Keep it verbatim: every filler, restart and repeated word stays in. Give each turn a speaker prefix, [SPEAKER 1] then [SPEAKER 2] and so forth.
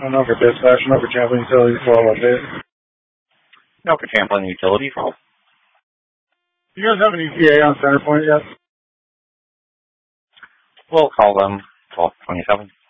[SPEAKER 1] I don't know if you're dispatching over Champlain Utilities twelve update.
[SPEAKER 2] No, for Champlain Utilities twelve.
[SPEAKER 1] Do you guys have an E T A on Centerpoint yet?
[SPEAKER 2] We'll call them twelve twenty-seven.